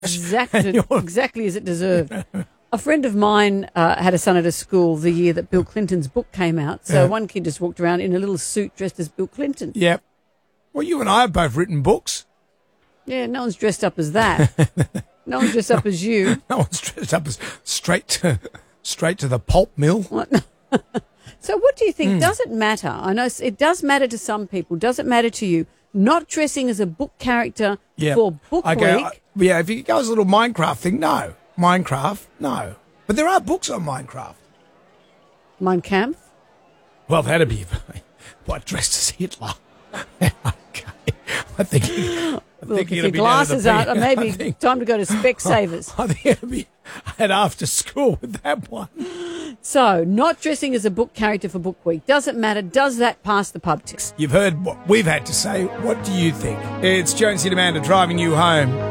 exactly as it deserved. A friend of mine had a son at a school the year that Bill Clinton's book came out. So one kid just walked around in a little suit dressed as Bill Clinton. Yep. Well, you and I have both written books. Yeah, no one's dressed up as that. No one's dressed up as you. No one's dressed up as straight to the pulp mill. So what do you think? Does it matter? I know it does matter to some people. Does it matter to you? Not dressing as a book character for Book Week? Yeah, if it goes a little Minecraft thing, no. Minecraft, no. But there are books on Minecraft. Mein Kampf? Well, that'd be what, dressed as Hitler. Okay. I think Look, if your glasses aren't, maybe time to go to Specsavers. I think it'll be at after school with that one. So, not dressing as a book character for Book Week. Does it matter? Does that pass the pub test? You've heard what we've had to say. What do you think? It's Jonesy and Amanda driving you home.